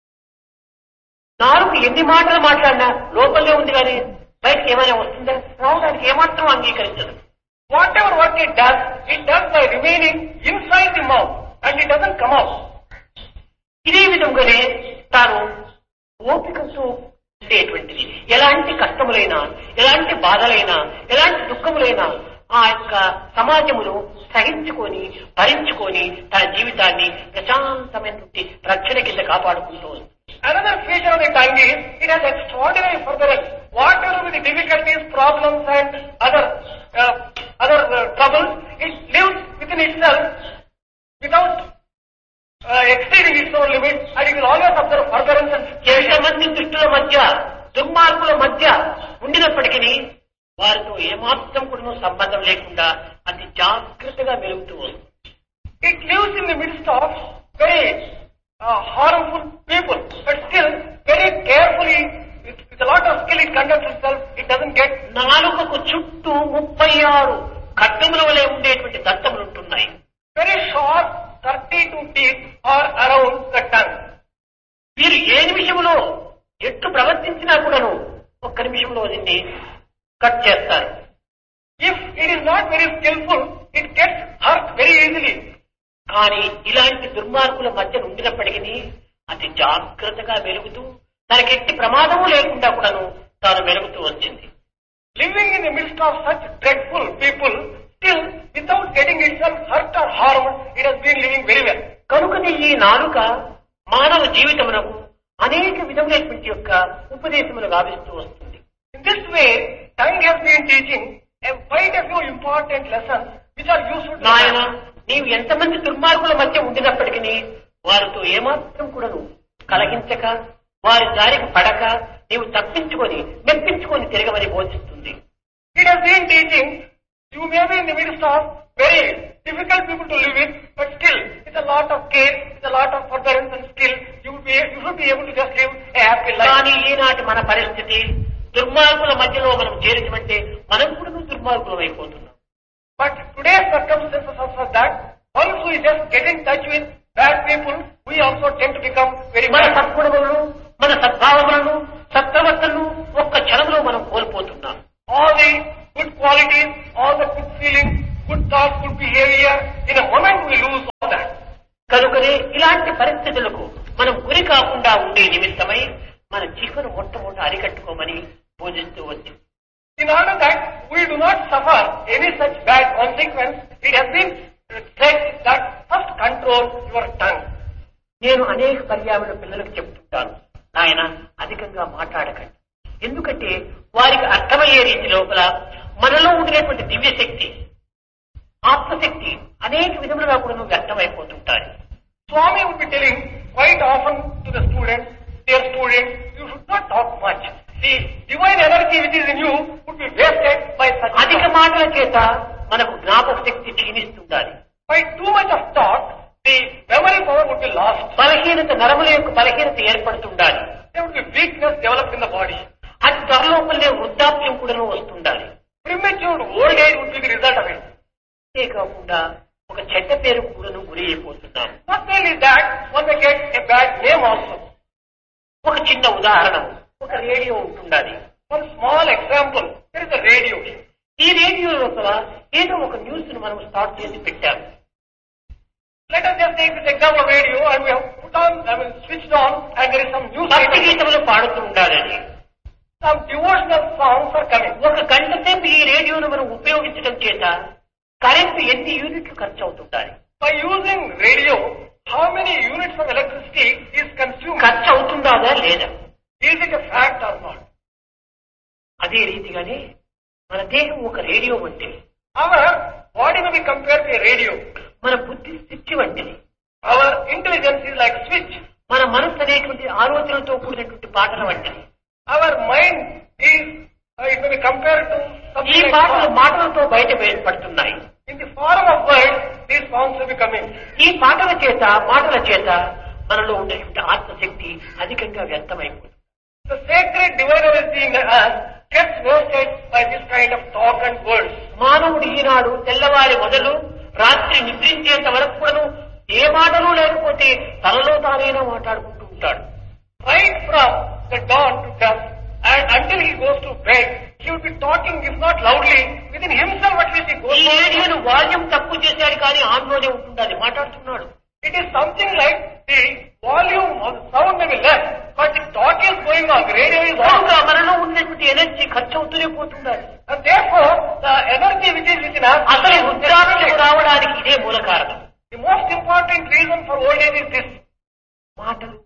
నాలుగు ఎన్ని మాటలు మాట్లాడినా లోపలే ఉంది కానీ బయటకి ఏమైనా వస్తుందా? రావడానికి ఏమాత్రం అంగీకరించదు. Whatever work it does by remaining inside the mouth and it doesn't come out. ఇదే విధంగానే తాను ఓపికతో ఉండేటువంటిది. ఎలాంటి కష్టములైనా, ఎలాంటి బాధలైనా, ఎలాంటి దుఃఖములైనా ఆ యొక్క సమాజములో సహించుకొని భరించుకొని తన జీవితాన్ని ప్రశాంతమైనటువంటి రక్షణ కింద కాపాడుకుంటూ ఉంది. Another feature of the tongue is it has extraordinary furtherance. Whatever with the difficulties, problems and other troubles, it lives within itself without exceeding its own limits, and it will always observe furtherance and ఎంతమంది దుష్టుల మధ్య దుర్మార్గుల మధ్య ఉండినప్పటికీ వారితో ఏమాత్రం కూడా సంబంధం లేకుండా అతి జాగ్రత్తగా మెలుగుతూ వస్తుంది. It lives in the midst of very harmful people, but still very carefully, with a lot of skill it conducts itself. It doesn't get. నాలుకకు చుట్టూ 36 ఖడ్గముల వలె ఉండేటువంటి దంతములు ఉంటున్నాయి. Very short 32 teeth are around the tongue. వీరు ఏ నిమిషంలో ఎట్లు ప్రవర్తించినా కూడాను ఒక్క నిమిషంలో దీన్ని కట్ చేస్తారు. If it is not very skillful, it gets hurt very easily. కానీ ఇలాంటి దుర్మార్గుల మధ్య ఉండినప్పటికీ అతి జాగ్రత్తగా మెలుగుతూ తనకెట్టి ప్రమాదము లేకుండా కూడాను తాను మెలుగుతూ వచ్చింది. Living in the midst of such dreadful people, still without getting itself hurt or harmed, it has been living very well. కనుకనే ఈ నాలుక మానవ జీవితమునకు అనేక విధములైనటువంటి యొక్క ఉపదేశములు గావిస్తూ వస్తుంది. In this way, tongue has been teaching quite a few important lessons which are useful to నాయన, నీవు ఎంతమంది దుర్మార్గుల మధ్య ఉండినప్పటికీ వారితో ఏమాత్రం కూడాను కలహించక వారి దారికి పడక నీవు తప్పించుకొని మెప్పించుకొని తిరగమని బోధిస్తుంది. It has been teaching, you may be in the midst of very difficult people to live with, but still, with a lot of care, with a lot of forbearance and skill, you should be able to just live a happy life. కానీ ఈనాటి మన పరిస్థితి దుర్మార్గుల మధ్యలో మనం చేరినమంటే మనం కూడా దుర్మార్గులం అయిపోతున్నాం. But today's circumstances are such that once we just get in touch with bad people, we also tend to become very మన bad. సద్గుణములను, మన సద్భావములను, సత్ప్రవర్తనను ఒక్క క్షణంలో మనం కోల్పోతున్నాం. All the good qualities, all the good feelings, good thoughts, good behavior, in a moment we lose all that. కనుకనే ఇలాంటి పరిస్థితులకు మనం గురి కాకుండా ఉండే నిమిత్తమై మన జీవనం మొట్టమొదట అరికట్టుకోమని బోధిస్తూ వచ్చింది. In order that we do not suffer any such bad consequence, it has been said that first control your tongue. నేను అనేక పర్యావరణ పిల్లలకు చెప్తుంటాను, నాయన అధికంగా మాట్లాడకండి. ఎందుకంటే వారికి అర్థమయ్యే రీతి లోపల మనలో ఉండేటువంటి దివ్యశక్తి, ఆత్మశక్తి అనేక విధములుగా కూడా వ్యక్తమైపోతుంటారు. Swami would be telling quite often to the students, dear students, you should not talk much. The divine energy which is in you would be wasted by such అధిక మాటల చేత మనకు జ్ఞాపక శక్తి క్షీణిస్తుండాలి. By too much of talk, the memory power would be lost. బలహీనత, నరముల యొక్క బలహీనత ఏర్పడుతుండాలి. There would be weakness developed in the body. అది త్వరలోపలనే వృద్ధాప్యం కూడా వస్తుండాలి. Premature old age would be the result of it. అంతేకాకుండా ఒక చెడ్డ పేరు కూడా గురి అయిపోతున్నాం. Not only that, one may get a bad name also. ఒక చిన్న ఉదాహరణ, ఒక రేడియో ఉంటుండాలి. One small example, there is a radio. ఈ రేడియో లోపల ఏదో ఒక న్యూస్ ను మనం స్టార్ట్ చేసి పెట్టాము. Let us just take this example of radio and we have put on, switched on, and there is some new భక్తి గీతములు పాడుతూ ఉండాలని. some devotional songs are coming. ఒక గంట సేపు ఈ రేడియోను మనం ఉపయోగించడం చేత కరెంటు ఎన్ని యూనిట్లు ఖర్చు అవుతుంటాయి? By using radio, how many units of electricity is consumed? ఖర్చు అవుతుందా లేదా? Is it a fact or not? అదే రీతిగానే మన దేహం ఒక రేడియో వంటిది. Our body may be compared to a radio. మన బుద్ధి స్విచ్ వంటిది. Our intelligence is like switch. మన మనస్సు అనేటువంటి ఆలోచనలతో కూడినటువంటి పాటల వంటిది. Our mind is, it may be compared to ఈ something like పాటలు song. మాటలతో బయట పడుతున్నాయి. In the form of words, these songs will be coming. ఈ పాటల చేత మాటల చేత మనలో ఉండేటువంటి ఆత్మశక్తి అధికంగా వ్యర్థమైపోతుంది. The sacred divine energy in us gets wasted by this kind of talk and words. మానవుడు ఈనాడు తెల్లవారి మొదలు రాత్రి నిద్రించేంత వరకు కూడాను ఏ మాటలు లేకపోతే తనలో తానైనా మాట్లాడుకుంటూ ఉంటాడు. Right from the dawn to dusk and until he goes to bed, he will be talking, if not loudly, within himself at least he goes ఈ on. రేడియోను వాల్యూమ్ తక్కువ చేశాడు కానీ ఆన్లోనే ఉంటుండాలి, మాట్లాడుతున్నాడు. It is something like the volume of the sound may be less, but the talk is going on, the radio is on. కనుక మనలో ఉన్నటువంటి ఎనర్జీ ఖర్చు అవుతూనే పోతుండాలి. And therefore, the energy which is within us, అసలు వృద్ధాప్యం రావడానికి ఇదే మూల కారణం. the most important reason for old age is this. మాటలు.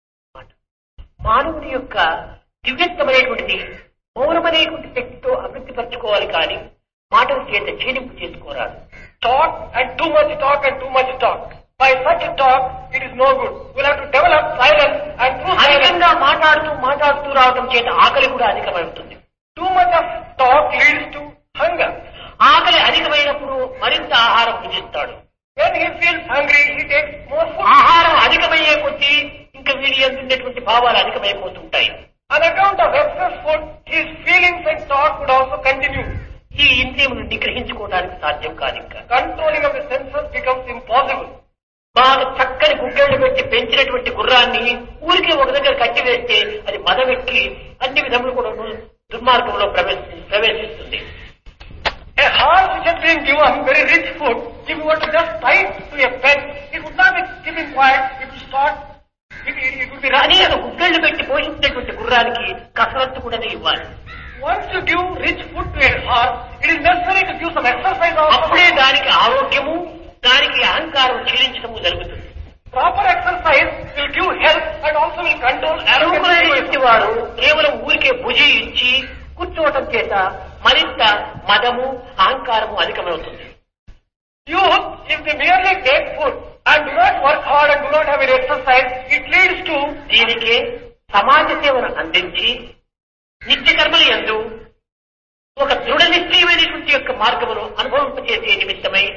మానవుని యొక్క దివ్యత్వమైనటువంటిది మౌనమనేటువంటి శక్తితో అభివృద్ధిపరచుకోవాలి కానీ మాటల చేత క్షీణింపు చేసుకోరాదు. Talk and too much talk. By such talk, it is no good. We'll have to develop silence, and through silence, అధికంగా మాట్లాడుతూ రావడం చేత ఆకలి కూడా అధికమవుతుంది. too much of talk leads to hunger. ఆకలి అధికమైనప్పుడు మరింత ఆహారం భుజిస్తాడు. When he feels hungry, he takes more food. ఆహారం అధికమయ్యే కొద్దీ ఇంకా వీడి అందున్నటువంటి భావాలు అధికమైపోతుంటాయి. On account of excess food, his feelings and thought would also continue. ఈ ఇంద్రియమును నిగ్రహించుకోవడానికి సాధ్యం కాదు. ఇంకా Controlling of the senses becomes impossible. బాగా చక్కని గుడ్డలు పెట్టి పెంచినటువంటి గుర్రాన్ని ఊరికే ఒక దగ్గర కట్టివేస్తే అది మదవెక్కి అన్ని విధములు కూడా దుర్మార్గంలో ప్రవేశిస్తుంది. A horse which has been given very rich food, if you were to just tie it to a pen, it would not be keeping quiet, it would start, it would be running. అనేక గుడ్డలు పెట్టి పోషించినటువంటి గుర్రానికి కసరత్తు కూడా ఇవ్వాలి. Once you give rich food to a horse, it is necessary to give some exercise also. అప్పుడే దానికి ఆరోగ్యము, దానికి అహంకారం క్షీణించడము జరుగుతుంది. Proper exercise will give health and also will control అరువులైనటువంటి వారు కేవలం ఊరికే భుజి ఇచ్చి కూర్చోవటం చేత మరింత మదము అహంకారము అధికమవుతుంది. Youth, if they merely take food and do not work hard and do not have any exercise, it leads to దీనికి సమాజ సేవను అందించి నిత్య కర్మలు యందు ఒక దృఢ నిశ్చయమైనటువంటి యొక్క మార్గమును అనుభవింపచేసే నిమిత్తమై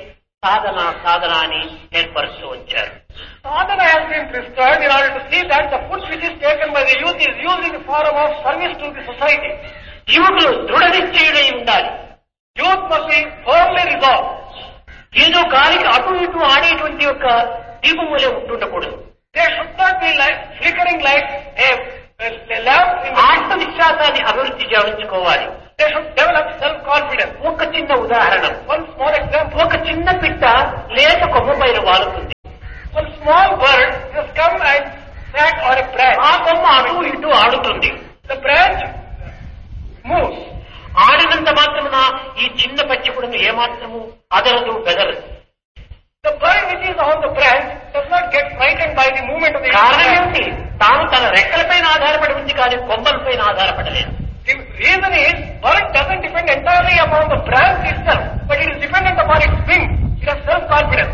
సాధన అని ఏర్పరుస్తూ వచ్చారు. sadhana has been prescribed in order to see that the food which is taken by the youth is used in the form of service to the society. యువకులు దృఢ నిశ్చయుడై ఉండాలి. Youth must be firmly resolved. ఏదో గాలికి అటు ఇటు ఆడేటువంటి యొక్క దీపం వలె ఉంటుండకూడదు. They should not be like flickering like a lamp in the ఆత్మవిశ్వాసాన్ని అభివృద్ధి చేయించుకోవాలి. They should develop self-confidence. ఒక చిన్న ఉదాహరణ, One small example. ఒక చిన్న పిట్ట లేత కొమ్మ పైన వాలుతుంది. One small bird has come and sat on a branch. ఆ కొమ్మ అటు ఇటు ఆడుతుంది. The branch moves. ఆడినంత మాత్రమున ఈ చిన్న పచ్చి కూడా ఏమాత్రము అదరదు బెదరదు. The bird which is on the branch does not get frightened by the movement of the కారణం branch. ఏమిటి? తాను తన రెక్కలపైన ఆధారపడి ఉంది కానీ కొమ్మలపైన ఆధారపడలేదు. The reason is, bird doesn't depend entirely upon the branch itself, but it is dependent upon its wings. It has self-confidence.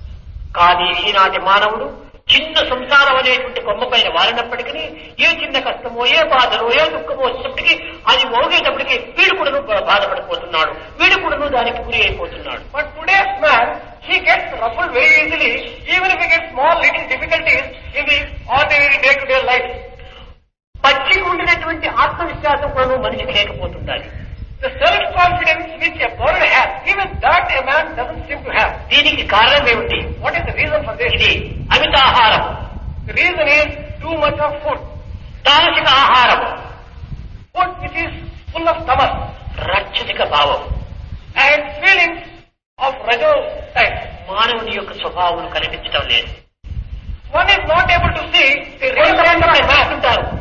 కానీ ఈనాటి మానవుడు చిన్న సంసారం అనేటువంటి కొమ్మ పైన వాలినప్పటికీ ఏ చిన్న కష్టమో ఏ బాధలో ఏ దుఃఖమో వచ్చినప్పటికీ అది మోగేటప్పటికీ వీడు కూడాను బాధపడిపోతున్నాడు, వీడు కూడాను దానికి గురి అయిపోతున్నాడు. But today's man, he gets ruffled very easily, even if he gets small little difficulties in the ordinary day-to-day life. పచ్చికి ఉండినటువంటి ఆత్మవిశ్వాసం కూడా మనిషికి లేకపోతుండాలి. The self-confidence which a bird has, even that a man doesn't seem to have. దీనికి కారణం ఏమిటి? What is the reason for this? ఇది అమితాహారం, The reason is too much of food. తామసిక ఆహారం, Food which is full of tamas రక్షసిక భావం, and feelings of rajo type. మానవుని యొక్క స్వభావం కనిపించడం లేదు. One is not able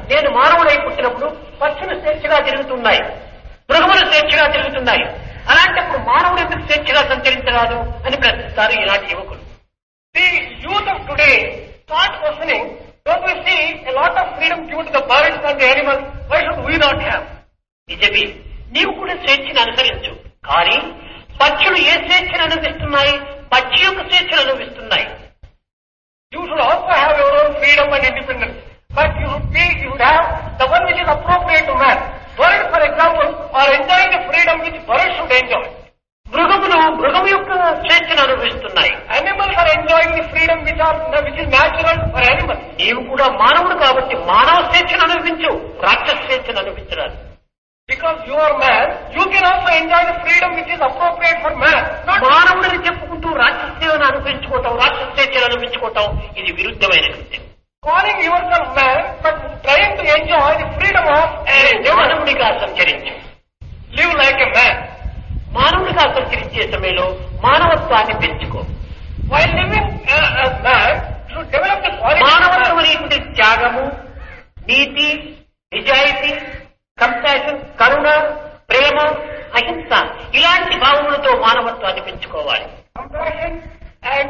నేను మానవుడై పుట్టినప్పుడు పక్షులు స్వేచ్ఛగా తిరుగుతున్నాయి, మృగములు స్వేచ్ఛగా తిరుగుతున్నాయి, అలాంటప్పుడు మానవుడు ఎందుకు స్వేచ్ఛగా సంచరించరాదు అని ప్రశ్నిస్తారు ఈనాటి యువకులు. The youth of today start questioning, don't we see a lot of freedom given to the birds and the animals, why should we not have? నిజమే, నీవు కూడా స్వేచ్ఛను అనుసరించు, కానీ పక్షులు ఏ స్వేచ్ఛను అనుభవిస్తున్నాయి? పక్షి యొక్క స్వేచ్ఛను అనుభవిస్తున్నాయి. You should also have your own freedom and independence, but you should have the one which is appropriate to man. Birds, for example, are enjoying the freedom which birds should enjoy. మృగములు మృగము యొక్క స్వేచ్ఛను అనుభవిస్తున్నాయి. Animals are enjoying the freedom which is natural for animals. నీవు కూడా మానవుడు కాబట్టి మానవ స్వేచ్ఛను అనుభవించు, రాక్షస స్వేచ్ఛను అనుభవించరాదు. Because you are man, you can also enjoy the freedom which is appropriate for man. మానవుడిని చెప్పుకుంటూ రాక్షస సేవను అనుభవించుకోవటం, రాక్షస స్వేచ్ఛను అనుభవించుకోవటం ఇది విరుద్ధమైన కృత్యం. Calling yourself man, but trying to enjoy the freedom of మానవుడిగా సంచరించు, live like a man. మానవుడిగా సంచరించే సమయంలో మానవత్వాన్ని పెంచుకో. While living as man, you should develop the quality. మానవత్వం అనేటువంటి త్యాగము, నీతి, నిజాయితీ, కంపాషన్, కరుణ, ప్రేమ, అహింస ఇలాంటి భావములతో మానవత్వాన్ని పెంచుకోవాలి. Compassion and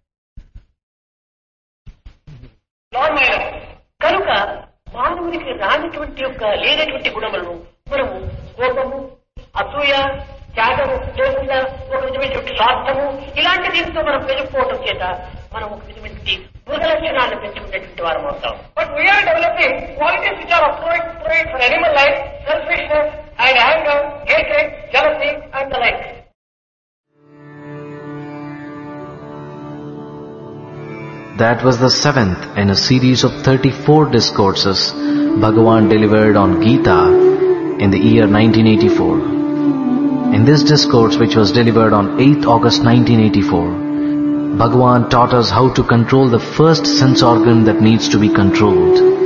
non-violence. కనుక మానవునికి రానటువంటి యొక్క లేనటువంటి గుణములను మనము కోపము, అసూయ, త్యాగము లేకుండా ఒక విధమైనటువంటి స్వార్థము ఇలాంటి దీంతో మనం పెరిగిపోవడం చేత మనం ఒక విధమైనటువంటి మృగ లక్షణాలను పెంచుకునేటువంటి వారం అవుతాం. But we are developing qualities which are appropriate for animal life, selfishness and anger, hatred, jealousy and the like. That was the 7th in a series of 34 discourses Bhagavan delivered on Gita in the year 1984. In this discourse, which was delivered on 8th August 1984, Bhagavan taught us how to control the first sense organ that needs to be controlled,